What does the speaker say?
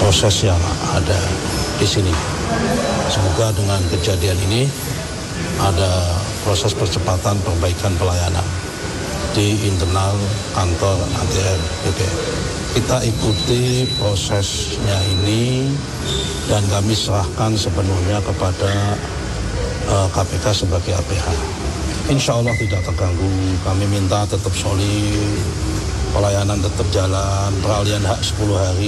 proses yang ada di sini. Semoga dengan kejadian ini ada proses percepatan perbaikan pelayanan di internal kantor ATM BPN. Kita ikuti prosesnya ini dan kami serahkan sepenuhnya kepada KPK sebagai APH. Insya Allah tidak terganggu. Kami minta tetap solid, pelayanan tetap jalan, peralihan hak 10 hari